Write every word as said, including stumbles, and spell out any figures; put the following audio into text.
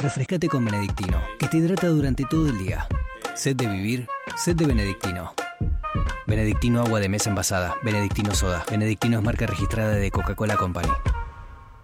Refrescate con Benedictino, que te hidrata durante todo el día. Sed de vivir, sed de Benedictino. Benedictino agua de mesa envasada, Benedictino soda. Benedictino es marca registrada de Coca-Cola Company.